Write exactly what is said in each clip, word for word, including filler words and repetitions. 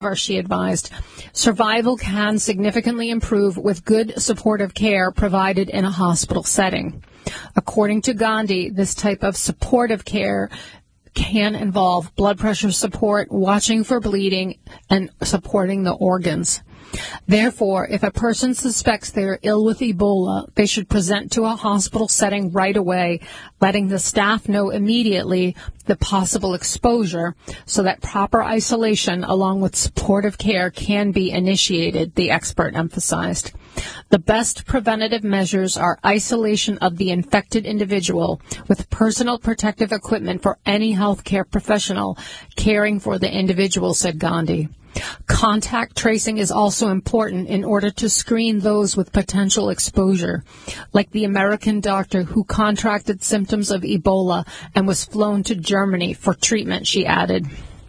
She advised, survival can significantly improve with good supportive care provided in a hospital setting. According to Gandhi, this type of supportive care can involve blood pressure support, watching for bleeding, and supporting the organs. Therefore, if a person suspects they are ill with Ebola, they should present to a hospital setting right away, letting the staff know immediately the possible exposure so that proper isolation along with supportive care can be initiated, the expert emphasized. The best preventative measures are isolation of the infected individual with personal protective equipment for any healthcare professional caring for the individual, said Gandhi. Contact tracing is also important in order to screen those with potential exposure, like the American doctor who contracted symptoms of Ebola and was flown to Germany for treatment, she added.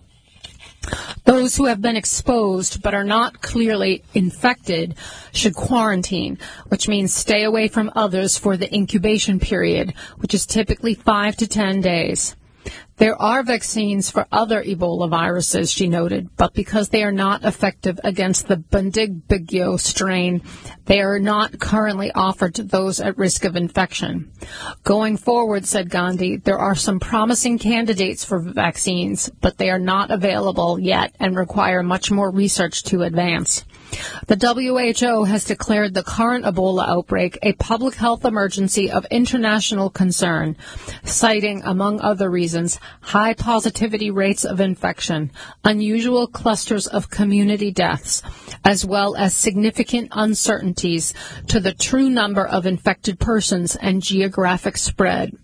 Those who have been exposed but are not clearly infected should quarantine, which means stay away from others for the incubation period, which is typically five to ten days. There are vaccines for other Ebola viruses, she noted, but because they are not effective against the Bundibugyo strain, they are not currently offered to those at risk of infection. Going forward, said Gandhi, there are some promising candidates for vaccines, but they are not available yet and require much more research to advance. The W H O has declared the current Ebola outbreak a public health emergency of international concern, citing, among other reasons, high positivity rates of infection, unusual clusters of community deaths, as well as significant uncertainties to the true number of infected persons and geographic spread.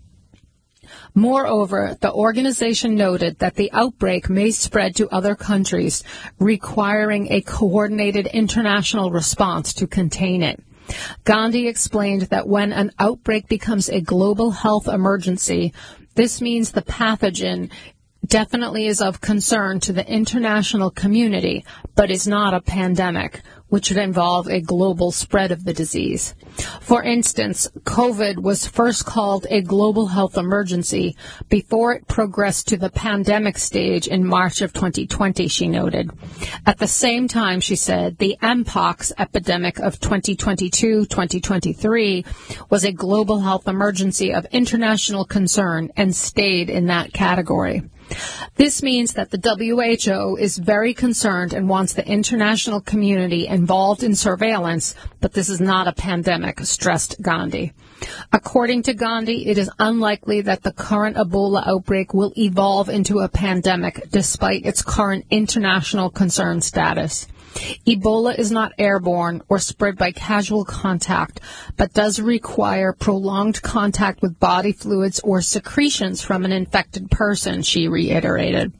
Moreover, the organization noted that the outbreak may spread to other countries, requiring a coordinated international response to contain it. Gandhi explained that when an outbreak becomes a global health emergency, this means the pathogen definitely is of concern to the international community, but is not a pandemic, which would involve a global spread of the disease. For instance, COVID was first called a global health emergency before it progressed to the pandemic stage in March of twenty twenty, she noted. At the same time, she said, the Mpox epidemic of twenty twenty-two twenty twenty-three was a global health emergency of international concern and stayed in that category. This means that the W H O is very concerned and wants the international community involved in surveillance, but this is not a pandemic, stressed Gandhi. According to Gandhi, it is unlikely that the current Ebola outbreak will evolve into a pandemic despite its current international concern status. Ebola is not airborne or spread by casual contact, but does require prolonged contact with body fluids or secretions from an infected person, she reiterated.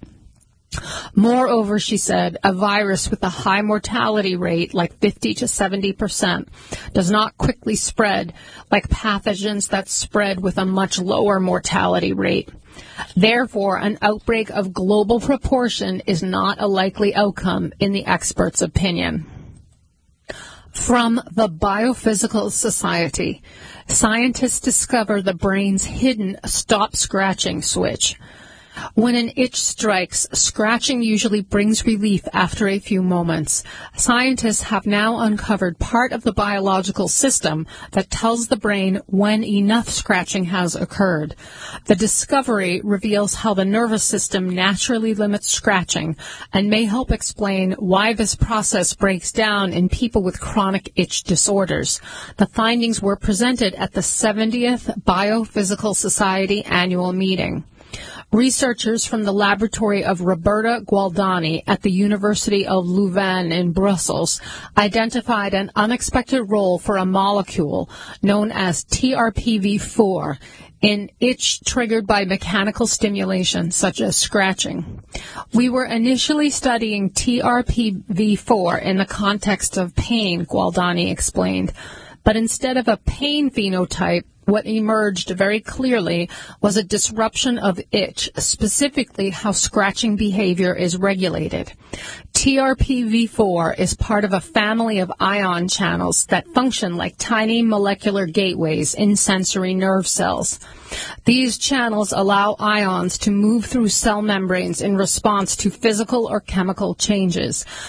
Moreover, she said, a virus with a high mortality rate, like fifty to seventy percent, does not quickly spread like pathogens that spread with a much lower mortality rate. Therefore, an outbreak of global proportion is not a likely outcome, in the expert's opinion. From the Biophysical Society, scientists discover the brain's hidden stop scratching switch. When an itch strikes, scratching usually brings relief after a few moments. Scientists have now uncovered part of the biological system that tells the brain when enough scratching has occurred. The discovery reveals how the nervous system naturally limits scratching and may help explain why this process breaks down in people with chronic itch disorders. The findings were presented at the seventieth Biophysical Society annual meeting. Researchers from the laboratory of Roberta Gualdani at the University of Leuven in Brussels identified an unexpected role for a molecule known as T R P V four in itch triggered by mechanical stimulation, such as scratching. We were initially studying T R P V four in the context of pain, Gualdani explained, but instead of a pain phenotype, what emerged very clearly was a disruption of itch, specifically how scratching behavior is regulated. T R P V four is part of a family of ion channels that function like tiny molecular gateways in sensory nerve cells. These channels allow ions to move through cell membranes in response to physical or chemical changes.